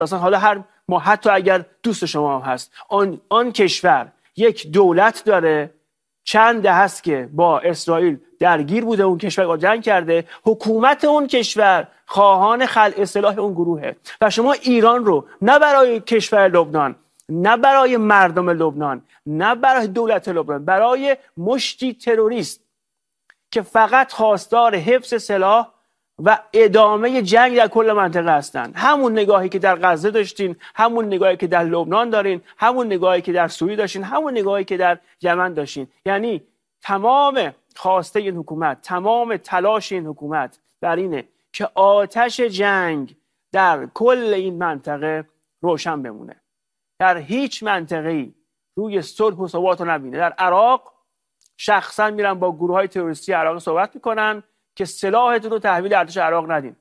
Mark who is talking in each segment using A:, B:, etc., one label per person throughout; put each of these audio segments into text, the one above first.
A: اصلا حالا ما حتی اگر دوست شما هم هست، آن کشور یک دولت داره، چند دهه است که با اسرائیل درگیر بوده، اون کشور با جنگ کرده، حکومت اون کشور خواهان خلع اصلاح اون گروهه و شما ایران رو نه برای کشور لبنان، نه برای مردم لبنان، نه برای دولت لبنان، برای مشتی تروریست که فقط خواستار حفظ سلاح و ادامه جنگ در کل منطقه هستند. همون نگاهی که در غزه داشتین، همون نگاهی که در لبنان دارین، همون نگاهی که در سوریه داشتین، همون نگاهی که در یمن داشتین. یعنی تمام خواسته این حکومت، تمام تلاش این حکومت بر اینه که آتش جنگ در کل این منطقه روشن بمونه، در هیچ منطقه‌ای روی صلح و ثبات رو نبینه. در عراق شخصا میرن با گروه‌های تروریستی عراق صحبت میکنن که سلاحتون رو تحویل ارتش عراق ندین.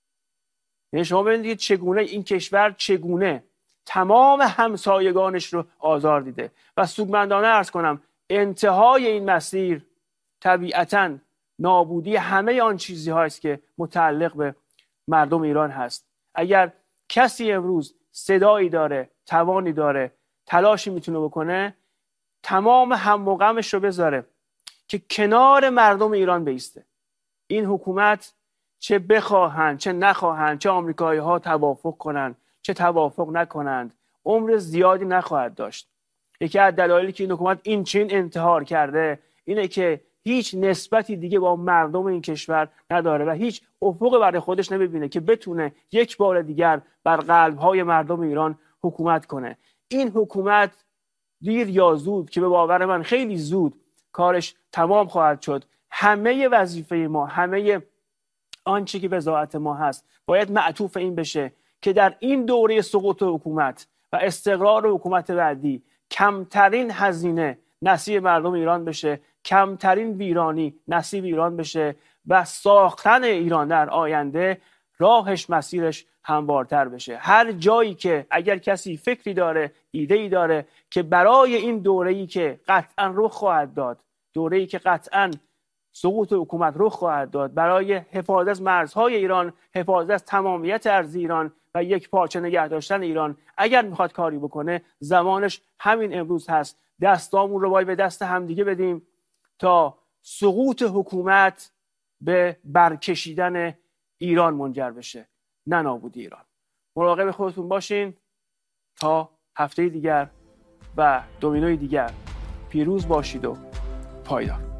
A: یعنی شما ببینید چگونه این کشور چگونه تمام همسایگانش رو آزار دیده. و سودمندانه عرض کنم انتهای این مسیر طبیعتاً نابودی همه آن چیزی هست که متعلق به مردم ایران هست. اگر کسی امروز صدایی داره، توانی داره، تلاشی میتونه بکنه، تمام هم و غمش رو بذاره که کنار مردم ایران بیسته. این حکومت چه بخواهند چه نخواهند، چه آمریکایی ها توافق کنند چه توافق نکنند، عمر زیادی نخواهد داشت. یکی از دلایلی که این حکومت این چین انتحار کرده اینه که هیچ نسبتی دیگه با مردم این کشور نداره و هیچ افق برای خودش نمیبینه که بتونه یک بار دیگر بر قلب‌های مردم ایران حکومت کنه. این حکومت دیر یا زود، که به باور من خیلی زود، کارش تمام خواهد شد. همه وظیفه ما، همه آنچه که وظایف ما هست باید معطوف این بشه که در این دوره سقوط حکومت و استقرار حکومت بعدی کمترین هزینه نصیب مردم ایران بشه، کمترین ویرانی نصیب ایران بشه و ساختن ایران در آینده راهش، مسیرش هموارتر بشه. هر جایی که اگر کسی فکری داره، ایده‌ای داره که برای این دوره‌ای که قطعاً رخ خواهد داد، دوره‌ای که قطعاً سقوط حکومت رخ خواهد داد، برای حفاظت از مرزهای ایران، حفاظت از تمامیت ارض ایران و یک پارچه نگه داشتن ایران، اگر میخواد کاری بکنه زمانش همین امروز هست. دستامون رو باید به دست همدیگه بدیم تا سقوط حکومت به برکشیدن ایران منجر بشه، نه نابودی ایران. مراقب خودتون باشین تا هفته دیگر و دومینوی دیگر. پیروز باشید و پایدار.